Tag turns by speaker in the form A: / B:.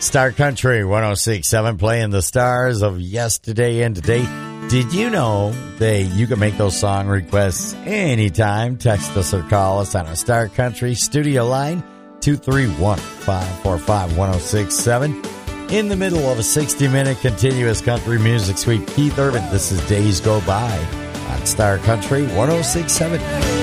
A: Star Country 106.7 playing the stars of yesterday and today. Did you know that you can make those song requests anytime? Text us or call us on our Star Country studio line, 231-545-1067. In the middle of a 60-minute continuous country music sweep, Keith Urban, this is Days Go By on Star Country 106.7.